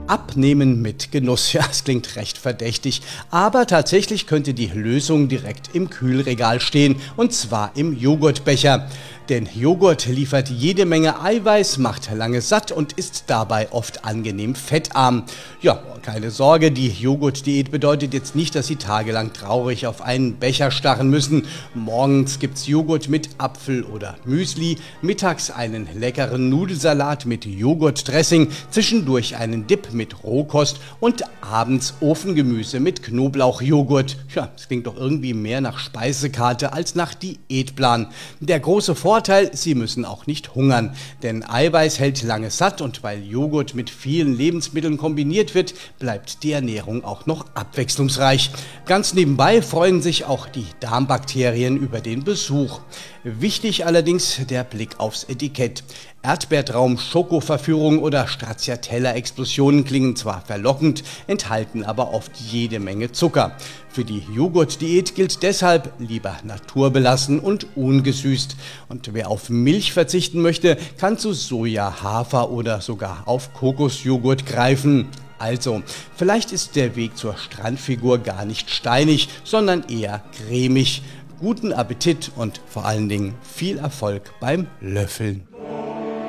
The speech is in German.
Abnehmen mit Genuss, ja, das klingt recht verdächtig, aber tatsächlich könnte die Lösung direkt im Kühlregal stehen, und zwar im Joghurtbecher. Denn Joghurt liefert jede Menge Eiweiß, macht lange satt und ist dabei oft angenehm fettarm. Ja, keine Sorge, die Joghurtdiät bedeutet jetzt nicht, dass Sie tagelang traurig auf einen Becher starren müssen. Morgens gibt's Joghurt mit Apfel oder Müsli, mittags einen leckeren Nudelsalat mit Joghurtdressing, zwischendurch einen Dip mit Rohkost und abends Ofengemüse mit Knoblauchjoghurt. Ja, das klingt doch irgendwie mehr nach Speisekarte als nach Diätplan. Der große Vorteil, Sie müssen auch nicht hungern, denn Eiweiß hält lange satt und weil Joghurt mit vielen Lebensmitteln kombiniert wird, bleibt die Ernährung auch noch abwechslungsreich. Ganz nebenbei freuen sich auch die Darmbakterien über den Besuch. Wichtig allerdings der Blick aufs Etikett. Erdbeertraum, Schokoverführung oder Stracciatella-Explosionen klingen zwar verlockend, enthalten aber oft jede Menge Zucker. Für die Joghurtdiät gilt deshalb lieber naturbelassen und ungesüßt. Und wer auf Milch verzichten möchte, kann zu Soja, Hafer oder sogar auf Kokosjoghurt greifen. Also, vielleicht ist der Weg zur Strandfigur gar nicht steinig, sondern eher cremig. Guten Appetit und vor allen Dingen viel Erfolg beim Löffeln.